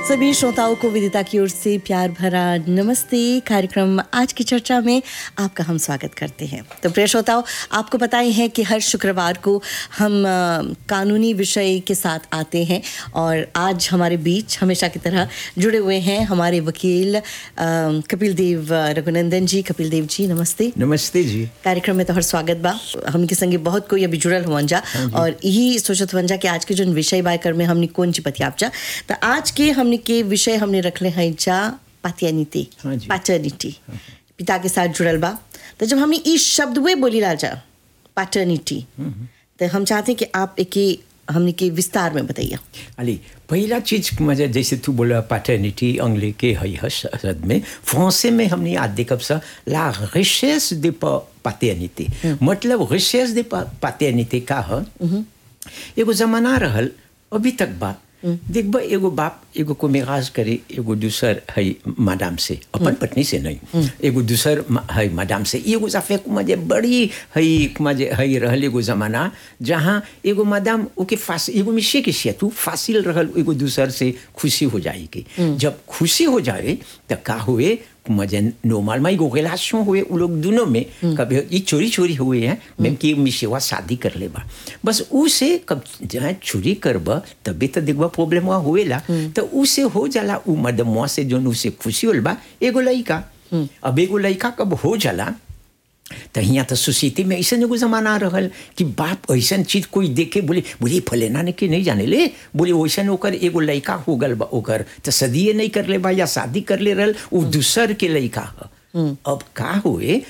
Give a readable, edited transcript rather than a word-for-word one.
सभी श्रोताओं को विदिता की ओर से प्यार भरा नमस्ते। कार्यक्रम आज की चर्चा में आपका हम स्वागत करते हैं। तो प्रिय श्रोताओं, आपको पता ही है कि हर शुक्रवार को हम कानूनी विषय के साथ आते हैं और आज हमारे बीच हमेशा की तरह जुड़े हुए हैं हमारे वकील कपिल देव रघुनंदन जी। कपिल देव जी नमस्ते। नमस्ते जी। कार्यक्रम में तोहर स्वागत बा। हमके संगे बहुत कोई अभी जुड़ल हुआ जा और यही सोचत हुआ जा कि आज के जो विषय बायकर में हमने कौन ची पति आप जा। तो आज के हमने के विषय हमने रखले हैं जा पातियानिटी, पैटर्निटी, पिता के साथ जुड़ल बा। तो जब हमने इस शब्द वे बोली ला जा पैटर्निटी, तो हम चाहते हैं कि आप एक हमने के विस्तार में बताइए। अली पहला चीज मुझे जैसे तू बोला पैटर्निटी अंग्रेजी के है शब्द में फ्रांसे में हमने आज देखब सा ला रिचेस दे पैटर्निटी, मतलब रिचेस दे पैटर्निटी का है। एगो जमाना रहल अभी तक बा। देखबा एगो बाप एगो को मेराज करे एगो दूसर है मैडम से, अपन पत्नी से नहीं, एगो दूसर है मैडम से। एगो साफे मजे बड़ी है मजे है रहल एगो जमाना जहाँ एगो मैडम ओके फास एगो मिशे के से तू फासिल रहल एगो दूसर से खुशी हो जाएगी। जब खुशी हो जाए तो का हुए मजे नॉर्मल में एगो रिलेशन हुए उ लोग दोनों में। कभी ये चोरी चोरी हुए हैं मैम कि मिशेवा शादी कर लेबा, बस उसे कब जहाँ चोरी करबा तभी तो देखबा प्रॉब्लम हुए ला। तो उसे हो जाला उ मदम से जो उसे खुशी होल बा एगो लड़का। अब एगो लड़का कब हो जाला तो यहाँ तो सोसाइटी में ऐसा एगो जमाना रहल कि बाप ऐसा चीज कोई देखे बोले फलेना ने के नहीं जाने ले, बोले वैसा ओकर एगो लड़का हो गल बा ओकर तो सदिए नहीं कर ले बा या शादी कर ले रहल वो दूसर के लड़का है। अब का हुए